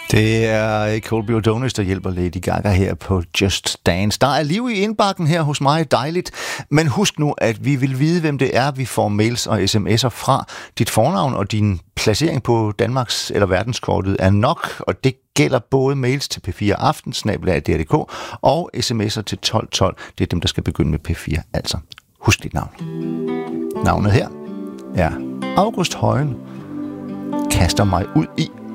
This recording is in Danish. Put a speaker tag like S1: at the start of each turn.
S1: Det er Colby O'Donis, der hjælper Lady Gaga her på Just Dance. Der er liv i indbakken her hos mig, dejligt. Men husk nu, at vi vil vide, hvem det er, vi får mails og sms'er fra. Dit fornavn og din placering på Danmarks eller verdenskortet er nok, og det gælder både mails til p4aften@dr.dk og sms'er til 1212. Det er dem, der skal begynde med P4. Altså, husk dit navn. Navnet her er August Højen. Kaster mig ud i